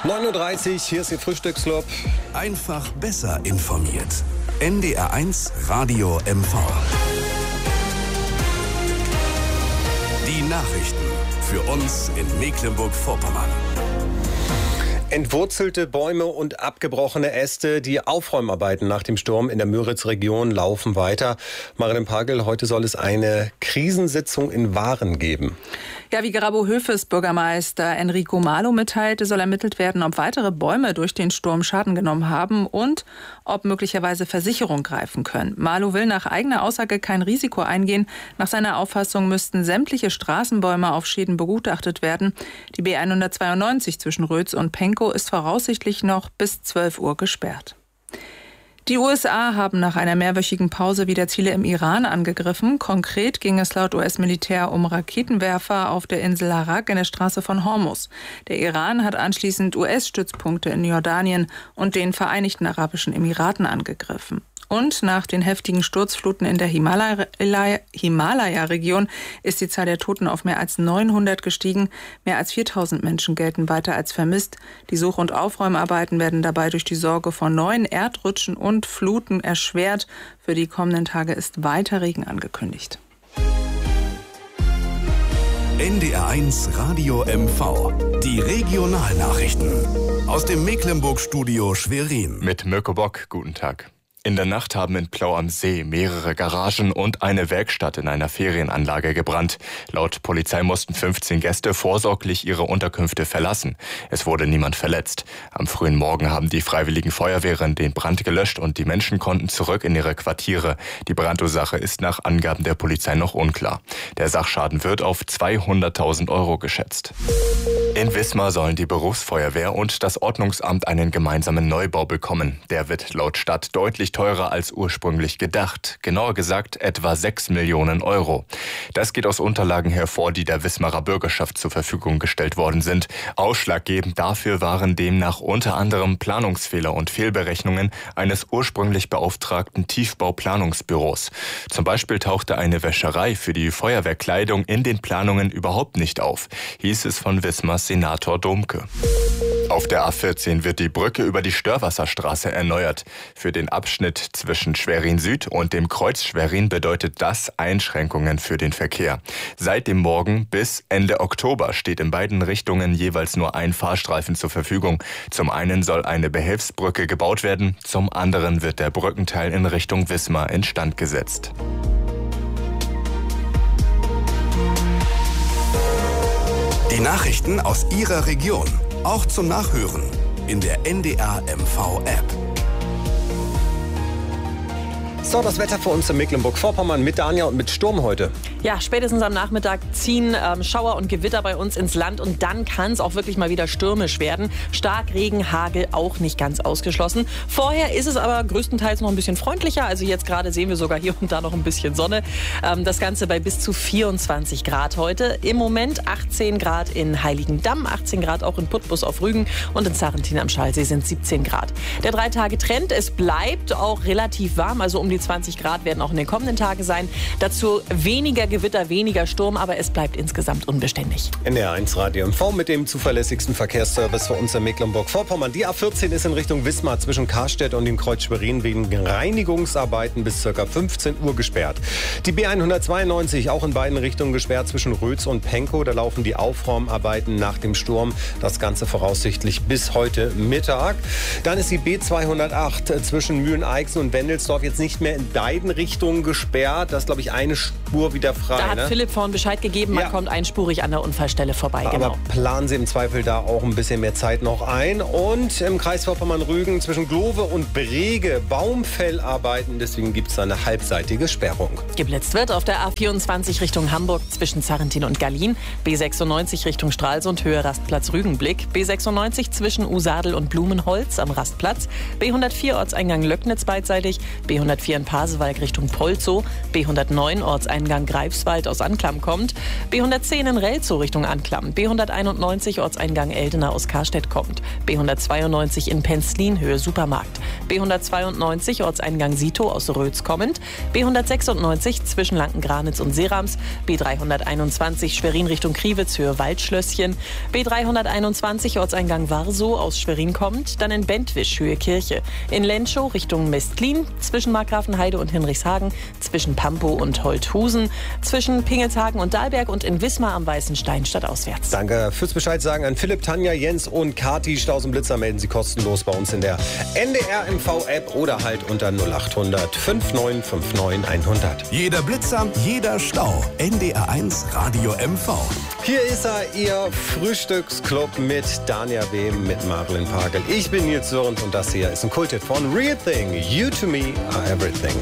9:30 Uhr, hier ist Ihr Frühstücksclub. Einfach besser informiert. NDR1 Radio MV. Die Nachrichten für uns in Mecklenburg-Vorpommern. Entwurzelte Bäume und abgebrochene Äste. Die Aufräumarbeiten nach dem Sturm in der Müritz-Region laufen weiter. Marilyn Pagel, heute soll es eine Krisensitzung in Waren geben. Ja, wie Grabow-Höfes Bürgermeister Enrico Malo mitteilte, soll ermittelt werden, ob weitere Bäume durch den Sturm Schaden genommen haben und ob möglicherweise Versicherungen greifen können. Malo will nach eigener Aussage kein Risiko eingehen. Nach seiner Auffassung müssten sämtliche Straßenbäume auf Schäden begutachtet werden. Die B192 zwischen Rötz und Pankow ist voraussichtlich noch bis 12 Uhr gesperrt. Die USA haben nach einer mehrwöchigen Pause wieder Ziele im Iran angegriffen. Konkret ging es laut US-Militär um Raketenwerfer auf der Insel Arak in der Straße von Hormuz. Der Iran hat anschließend US-Stützpunkte in Jordanien und den Vereinigten Arabischen Emiraten angegriffen. Und nach den heftigen Sturzfluten in der Himalaya-Region ist die Zahl der Toten auf mehr als 900 gestiegen. Mehr als 4000 Menschen gelten weiter als vermisst. Die Such- und Aufräumarbeiten werden dabei durch die Sorge vor neuen Erdrutschen und Fluten erschwert. Für die kommenden Tage ist weiter Regen angekündigt. NDR1 Radio MV. Die Regionalnachrichten. Aus dem Mecklenburg-Studio Schwerin. Mit Mirko Bock, guten Tag. In der Nacht haben in Plau am See mehrere Garagen und eine Werkstatt in einer Ferienanlage gebrannt. Laut Polizei mussten 15 Gäste vorsorglich ihre Unterkünfte verlassen. Es wurde niemand verletzt. Am frühen Morgen haben die freiwilligen Feuerwehren den Brand gelöscht und die Menschen konnten zurück in ihre Quartiere. Die Brandursache ist nach Angaben der Polizei noch unklar. Der Sachschaden wird auf 200.000 Euro geschätzt. In Wismar sollen die Berufsfeuerwehr und das Ordnungsamt einen gemeinsamen Neubau bekommen. Der wird laut Stadt deutlich teurer als ursprünglich gedacht. Genauer gesagt etwa 6 Millionen Euro. Das geht aus Unterlagen hervor, die der Wismarer Bürgerschaft zur Verfügung gestellt worden sind. Ausschlaggebend dafür waren demnach unter anderem Planungsfehler und Fehlberechnungen eines ursprünglich beauftragten Tiefbauplanungsbüros. Zum Beispiel tauchte eine Wäscherei für die Feuerwehrkleidung in den Planungen überhaupt nicht auf, hieß es von Wismars Senator Domke. Auf der A14 wird die Brücke über die Störwasserstraße erneuert. Für den Abschnitt zwischen Schwerin Süd und dem Kreuz Schwerin bedeutet das Einschränkungen für den Verkehr. Seit dem Morgen bis Ende Oktober steht in beiden Richtungen jeweils nur ein Fahrstreifen zur Verfügung. Zum einen soll eine Behelfsbrücke gebaut werden, zum anderen wird der Brückenteil in Richtung Wismar instand gesetzt. Die Nachrichten aus Ihrer Region. Auch zum Nachhören in der NDR MV App. So, das Wetter für uns in Mecklenburg-Vorpommern mit Dania und mit Sturm heute. Ja, spätestens am Nachmittag ziehen Schauer und Gewitter bei uns ins Land und dann kann es auch wirklich mal wieder stürmisch werden. Starkregen, Hagel auch nicht ganz ausgeschlossen. Vorher ist es aber größtenteils noch ein bisschen freundlicher. Also jetzt gerade sehen wir sogar hier und da noch ein bisschen Sonne. Das Ganze bei bis zu 24 Grad heute. Im Moment 18 Grad in Heiligendamm, 18 Grad auch in Putbus auf Rügen und in Sarrentin am Schalsee sind 17 Grad. Der 3-Tage-Trend, es bleibt auch relativ warm, also um die 20 Grad werden auch in den kommenden Tagen sein. Dazu weniger Gewitter, weniger Sturm, aber es bleibt insgesamt unbeständig. NDR1 Radio MV mit dem zuverlässigsten Verkehrsservice für uns in Mecklenburg-Vorpommern. Die A14 ist in Richtung Wismar zwischen Karstedt und dem Kreuz Schwerin wegen Reinigungsarbeiten bis ca. 15 Uhr gesperrt. Die B192 auch in beiden Richtungen gesperrt zwischen Rötz und Pankow. Da laufen die Aufräumarbeiten nach dem Sturm. Das Ganze voraussichtlich bis heute Mittag. Dann ist die B208 zwischen Mühlen-Eichsen und Wendelsdorf jetzt nicht mehr in beiden Richtungen gesperrt. Das ist, glaube ich, eine Spur wieder frei. Da hat Philipp vorhin Bescheid gegeben, man kommt einspurig an der Unfallstelle vorbei. Aber genau. Planen Sie im Zweifel da auch ein bisschen mehr Zeit noch ein. Und im Kreis Vorpommern-Rügen zwischen Glowe und Brege Baumfellarbeiten. Deswegen gibt es eine halbseitige Sperrung. Geblitzt wird auf der A24 Richtung Hamburg zwischen Sarrentin und Gallien. B96 Richtung Stralsund, Höhe Rastplatz Rügenblick. B96 zwischen Usadel und Blumenholz am Rastplatz. B104 Ortseingang Löcknitz beidseitig. B104 in Pasewalk Richtung Polzow, B109 Ortseingang Greifswald aus Anklam kommt, B110 in Relzow Richtung Anklam, B191 Ortseingang Eldena aus Karstedt kommt, B192 in Penzlin Höhe Supermarkt, B192 Ortseingang Sito aus Rötz kommend, B196 zwischen Lanken-Granitz und Serams, B321 Schwerin Richtung Kriwitz Höhe Waldschlösschen, B321 Ortseingang Warsow aus Schwerin kommt, dann in Bentwisch Höhe Kirche, in Lenschow Richtung Mestlin, zwischen Markgrafenheide und Hinrichshagen, zwischen Pampow und Holthusen, zwischen Pingelshagen und Dahlberg und in Wismar am Weißen Stein stadtauswärts. Danke fürs Bescheid sagen an Philipp, Tanja, Jens und Kati. Staus und Blitzer melden Sie kostenlos bei uns in der NDR MV-App oder halt unter 0800 5959 100. Jeder Blitzer, jeder Stau. NDR1 Radio MV. Hier ist er, Ihr Frühstücksclub mit Dania Behm, mit Marilyn Pagel. Ich bin Nils Sörendt und das hier ist ein Kulthit von Real Thing. You to me are everything.